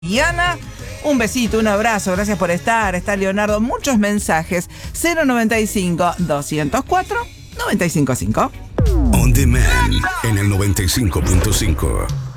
Diana, un besito, un abrazo, gracias por estar. Está Leonardo, muchos mensajes. 095-204-955. On Demand en el 95.5.